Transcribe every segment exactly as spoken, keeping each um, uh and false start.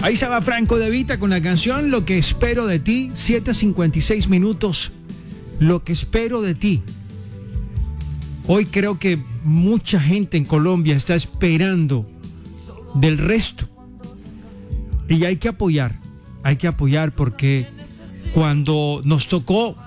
Ahí se va Franco De Vita con la canción Lo que espero de ti, siete cincuenta y seis minutos. Lo que espero de ti. Hoy creo que mucha gente en Colombia está esperando del resto. Y hay que apoyar, hay que apoyar porque cuando nos tocó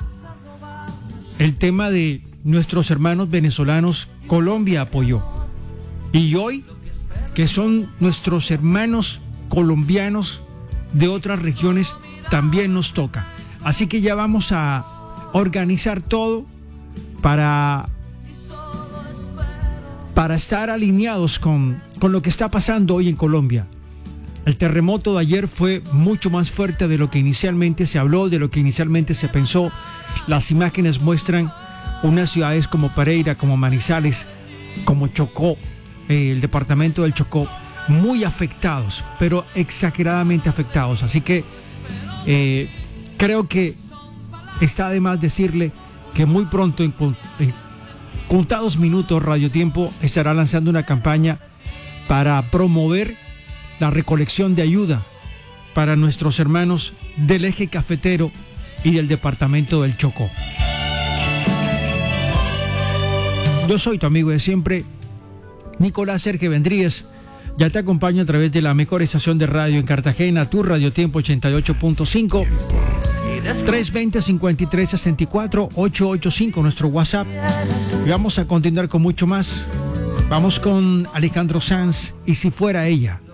el tema de nuestros hermanos venezolanos, Colombia apoyó. Y hoy, que son nuestros hermanos colombianos de otras regiones, también nos toca. Así que ya vamos a organizar todo para, para estar alineados con, con lo que está pasando hoy en Colombia. El terremoto de ayer fue mucho más fuerte de lo que inicialmente se habló, de lo que inicialmente se pensó. Las imágenes muestran unas ciudades como Pereira, como Manizales, como Chocó, eh, el departamento del Chocó, muy afectados, pero exageradamente afectados. Así que eh, creo que está de más decirle que muy pronto, en, en contados minutos, Radio Tiempo estará lanzando una campaña para promover la recolección de ayuda para nuestros hermanos del eje cafetero y del departamento del Chocó. Yo soy tu amigo de siempre, Nicolás Sergio Vendríez. Ya te acompaño a través de la mejor estación de radio en Cartagena, tu Radio Tiempo ochenta y ocho punto cinco. tres dos cero, cinco tres seis cuatro, ocho ocho cinco, nuestro WhatsApp. Y vamos a continuar con mucho más. Vamos con Alejandro Sanz y Si Fuera Ella.